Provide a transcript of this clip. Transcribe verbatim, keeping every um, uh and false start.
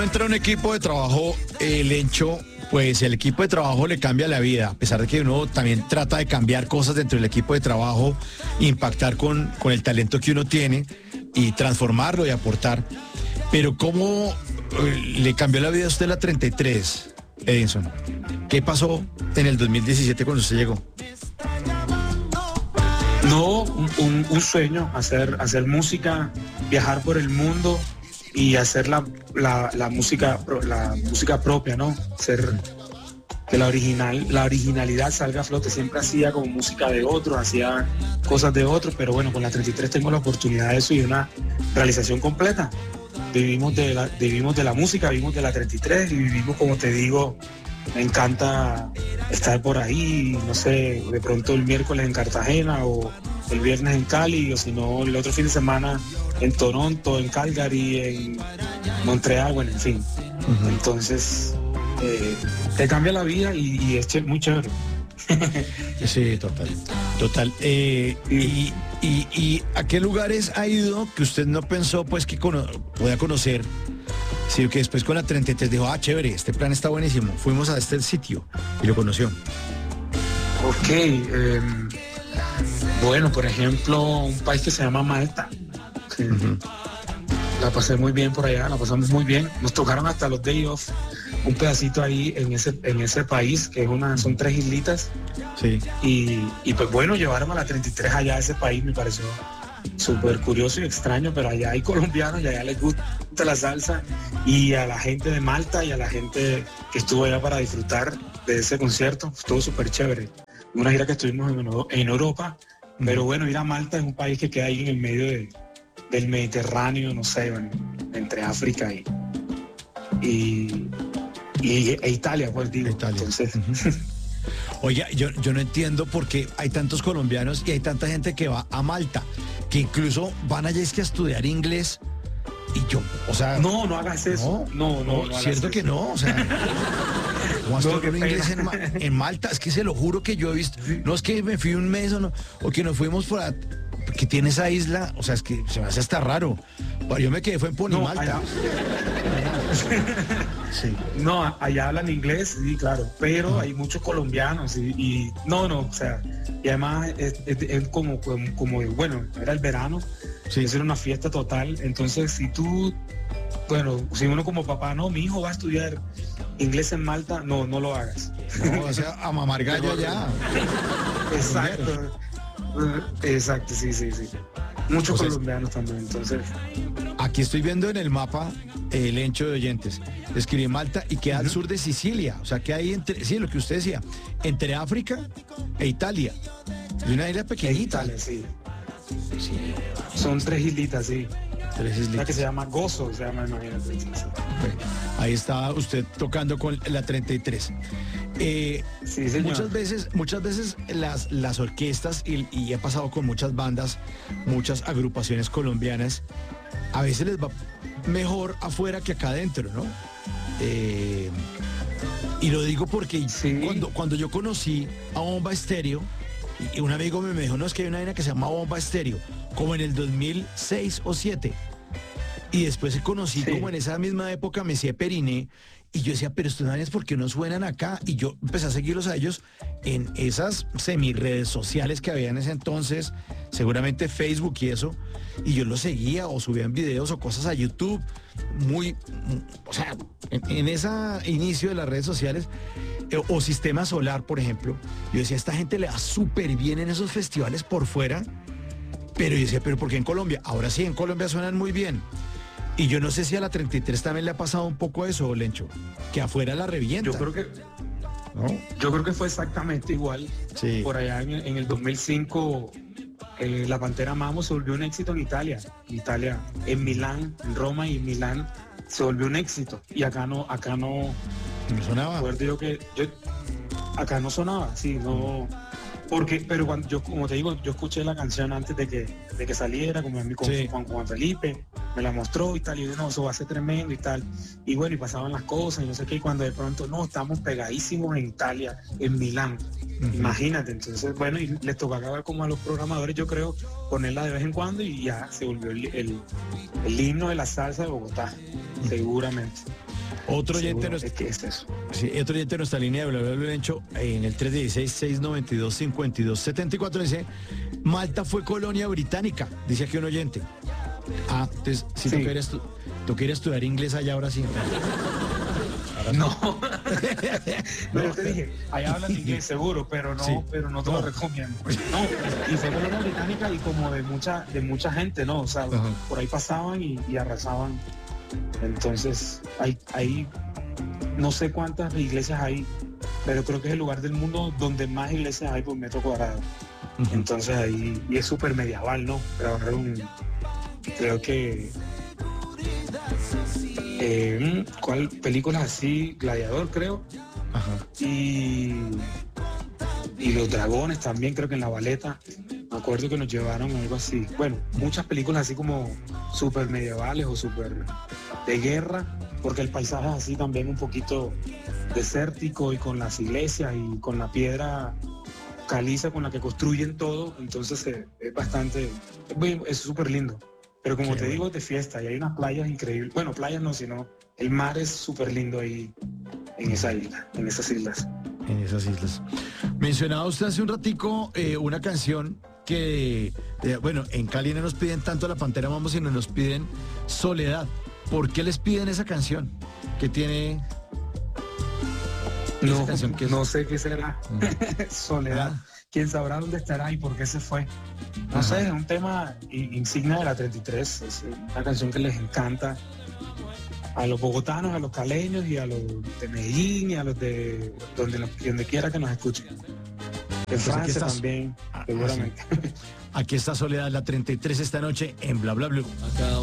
entra a un equipo de trabajo, el Lencho, pues el equipo de trabajo le cambia la vida, a pesar de que uno también trata de cambiar cosas dentro del equipo de trabajo, impactar con, con el talento que uno tiene y transformarlo y aportar. Pero ¿cómo eh, le cambió la vida a usted la treinta y tres, Edinson? ¿Qué pasó en el dos mil diecisiete cuando usted llegó? No, un, un sueño, hacer, hacer música, viajar por el mundo y hacer la, la, la música la música propia, ¿no? Ser que la original, la originalidad salga a flote. Siempre hacía como música de otros, hacía cosas de otros, pero bueno, con la treinta y tres tengo la oportunidad de eso y una realización completa. Vivimos de la, vivimos de la música, vivimos de la treinta y tres y vivimos, como te digo, me encanta estar por ahí, no sé, de pronto el miércoles en Cartagena o el viernes en Cali, o si no, el otro fin de semana en Toronto, en Calgary, en Montreal, bueno, en fin. Uh-huh. Entonces, eh, te cambia la vida y, y es muy chévere. Sí, total, total. Eh, y, y, ¿Y a qué lugares ha ido que usted no pensó pues que cono- podía conocer? Sí, que después con la treinta y tres dijo, ah, chévere, este plan está buenísimo. Fuimos a este sitio y lo conoció. Ok, eh, bueno, por ejemplo, un país que se llama Malta. Que uh-huh. La pasé muy bien por allá, la pasamos muy bien. Nos tocaron hasta los day off, un pedacito ahí en ese, en ese país, que es una, son tres islitas. Sí. Y, y pues bueno, llevaron a la treinta y tres allá a ese país, me pareció súper curioso y extraño, pero allá hay colombianos y allá les gusta la salsa, y a la gente de Malta y a la gente que estuvo allá para disfrutar de ese concierto, estuvo súper chévere. Una gira que estuvimos en, en Europa, mm. pero bueno, ir a Malta es un país que queda ahí en el medio de, del Mediterráneo, no sé, bueno, entre África y, y, y e Italia, pues digo. Italia. Entonces... Uh-huh. Oiga, yo, yo no entiendo por qué hay tantos colombianos y hay tanta gente que va a Malta, que incluso van allá es que a estudiar inglés. Y yo, o sea... No, no hagas eso. No, no, no. no cierto que eso. no, o sea... ¿Cómo no, que inglés en, en Malta? Es que se lo juro que yo he visto... Sí. No es que me fui un mes o no, o que nos fuimos por... A, que tiene esa isla, o sea, es que se me hace hasta raro. Yo me quedé, fue en Ponimalta. No, allá... sí. No, allá hablan inglés, sí, claro, pero uh-huh. hay muchos colombianos y, y... No, no, o sea... Y además es, es, es como, como, como, bueno, era el verano. Sí. Eso era una fiesta total. Entonces, si tú, bueno, si uno como papá, no, mi hijo va a estudiar inglés en Malta, no, no lo hagas. No, o sea, a mamar gallo allá. Exacto. Exacto, sí, sí, sí. Muchos o sea, colombianos también, entonces. Aquí estoy viendo en el mapa el Lencho de oyentes. Escribí Malta y queda uh-huh. al sur de Sicilia. O sea, que hay entre, sí, lo que usted decía, entre África e Italia. Y una isla pequeñita. Italia, sí. Sí. Son tres islitas, sí. Tres islitas. Una que se llama Gozo, se llama, imagínate. Sí. Ahí está usted tocando con la treinta y tres. Eh, sí, señor. Muchas veces, muchas veces las, las orquestas, y, y he pasado con muchas bandas, muchas agrupaciones colombianas, a veces les va mejor afuera que acá adentro, ¿no? Eh, y lo digo porque sí. cuando, cuando yo conocí a Bomba Estéreo, y un amigo me dijo, no, es que hay una vaina que se llama Bomba Estéreo, como en el dos mil seis o siete. Y después conocí sí. como en esa misma época Messier Periné, y yo decía, pero estos vainas, ¿por qué no suenan acá? Y yo empecé a seguirlos a ellos en esas semi-redes sociales que había en ese entonces, seguramente Facebook y eso, y yo los seguía o subían videos o cosas a YouTube, muy, o sea, en, en ese inicio de las redes sociales, o Sistema Solar, por ejemplo, yo decía, esta gente le va súper bien en esos festivales por fuera, pero yo decía, pero ¿por qué en Colombia? Ahora sí, en Colombia suenan muy bien. Y yo no sé si a la treinta y tres también le ha pasado un poco eso, Lencho, que afuera la revienta. Yo creo que, ¿no? Yo creo que fue exactamente igual. Sí. Por allá en, en el dos mil cinco, eh, La Pantera Mamo se volvió un éxito en Italia. En Italia, en Milán, en Roma y en Milán se volvió un éxito. Y acá no, acá no... ¿No sonaba? Recuerdo yo que yo, acá no sonaba, sí, no... Porque, pero cuando yo, como te digo, yo escuché la canción antes de que, de que saliera, como en mi con sí. Juan, Juan Felipe, me la mostró y tal, y yo, no, eso va a ser tremendo y tal. Y bueno, y pasaban las cosas, y no sé qué, y cuando de pronto, no, estamos pegadísimos en Italia, en Milán. Uh-huh. Imagínate, entonces, bueno, y les tocaba como a los programadores, yo creo, ponerla de vez en cuando y ya se volvió el, el, el himno de la salsa de Bogotá, uh-huh. seguramente. Otro oyente, Seguro nos, es que es eso. sí, otro oyente de nuestra línea de bla, bla, bla, Lencho, en el tres uno seis, seis nueve dos, cinco dos siete cuatro dice, Malta fue colonia británica, dice aquí un oyente. Ah, entonces, si Sí. tú, quieres, tú, tú quieres estudiar inglés allá ahora sí. No. No, yo te dije, allá hablan inglés seguro, pero no, Sí. pero no te lo No. recomiendo. No, y fue colonia británica y como de mucha, de mucha gente, ¿no? O sea, Ajá. por ahí pasaban y, y arrasaban. Entonces, hay, hay no sé cuántas iglesias hay, pero creo que es el lugar del mundo donde más iglesias hay por metro cuadrado. Ujú. Entonces ahí, y es súper medieval, ¿no? Pero ahora un, creo que eh, ¿cuál películas así? Gladiador, creo. Ajá. Y, y los dragones también, creo que en La Valeta. Me acuerdo que nos llevaron a algo así. Bueno, muchas películas así como súper medievales o súper de guerra, porque el paisaje es así también un poquito desértico y con las iglesias y con la piedra caliza con la que construyen todo, entonces eh, es bastante, es muy- es súper lindo. Pero como Qué te bueno. digo, es de fiesta y hay unas playas increíbles. Bueno, playas no, sino el mar es súper lindo ahí en esa isla, en esas islas. En esas islas. Mencionaba usted hace un ratico eh, una canción que, eh, bueno, en Cali no nos piden tanto La Pantera Mambo, sino nos piden Soledad. ¿Por qué les piden esa canción? Que tiene... Esa No, canción que es- no sé qué será. Soledad. Ah. ¿Quién sabrá dónde estará y por qué se fue? No Ajá. sé, es un tema i- insignia de la treinta y tres. Es una canción que les encanta a los bogotanos, a los caleños y a los de Medellín y a los de donde, donde quiera que nos escuchen. De Pues aquí Francia estás. también, Ah, seguramente. Aquí está Soledad, la treinta y tres esta noche en Bla Bla Blue. A cada